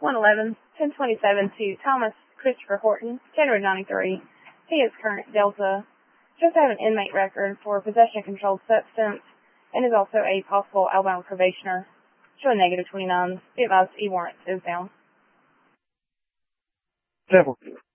111-1027 to Thomas Christopher Horton, January 93. He is current Delta. Just have an inmate record for possession of controlled substance and is also a possible Alabama probationer. Showing negative 29. Be advised, E-warrant is down. Several.